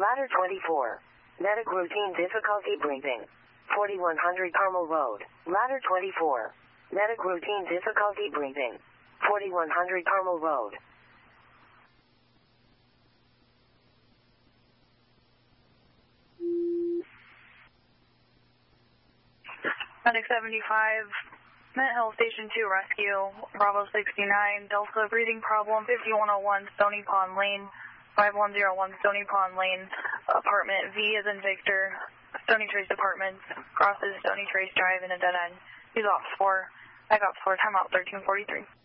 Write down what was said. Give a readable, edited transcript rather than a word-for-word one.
Ladder 24. Medic routine difficulty breathing. 4100 Carmel Road. Ladder 24. Medic routine difficulty breathing. 4100 Carmel Road. Medic 75, Mint Hill Station 2 Rescue, Bravo 69, Delta breathing problem, 5101 Stony Pond Lane, 5101 Stony Pond Lane, apartment V as in Victor, Stony Trace Apartments, crosses Stony Trace Drive in a dead end. Use ops 4, back ops 4, timeout 1343.